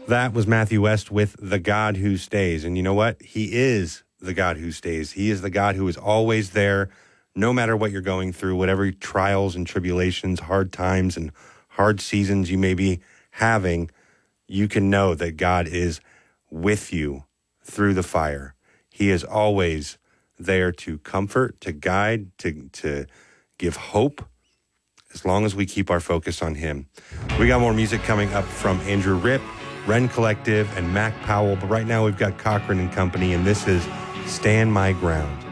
That was Matthew West with The God Who Stays. And you know what? He is the God who stays. He is the God who is always there, no matter what you're going through, whatever trials and tribulations, hard times and hard seasons you may be having, you can know that God is with you through the fire. He is always there to comfort, to guide, to give hope, as long as we keep our focus on him. We got more music coming up from Andrew Ripp, Wren Collective, and Mac Powell. But right now we've got Cochran and Company, and this is Stand My Ground.